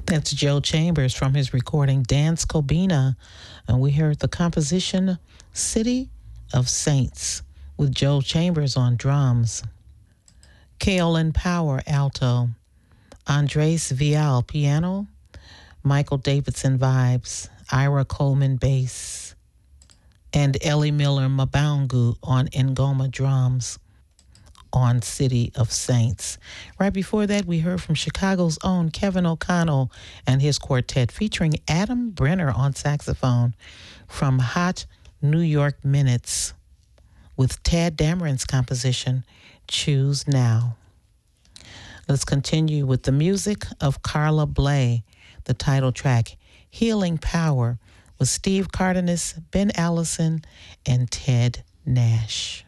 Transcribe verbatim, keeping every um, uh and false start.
That's Joe Chambers from his recording Dance Cobina. And we heard the composition City of Saints with Joe Chambers on drums. Kaolin Power, alto. Andres Vial, piano. Michael Davidson, vibes. Ira Coleman, bass. And Ellie Miller Mabangu on Ngoma drums on City of Saints. Right before that, we heard from Chicago's own Kevin O'Connell and his quartet featuring Adam Brenner on saxophone from Hot New York Minutes with Tad Dameron's composition, Choose Now. Let's continue with the music of Carla Bley, the title track, Healing Power, with Steve Cardenas, Ben Allison, and Ted Nash.